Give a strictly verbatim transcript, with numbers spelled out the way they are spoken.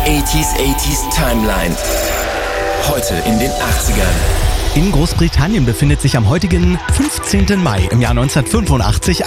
achtziger achtziger Timeline. Heute in den achtzigern. In Großbritannien befindet sich am heutigen fünfzehnten Mai im Jahr neunzehnhundertfünfundachtzig